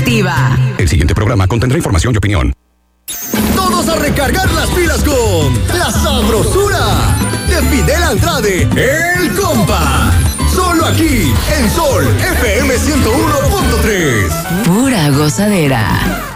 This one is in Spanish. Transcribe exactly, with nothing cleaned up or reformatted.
Deportiva. El siguiente programa contendrá información y opinión. Todos a recargar las pilas con La Sabrosura de Fidel Andrade, el compa. Solo aquí, en Sol F M ciento uno punto tres. Pura gozadera.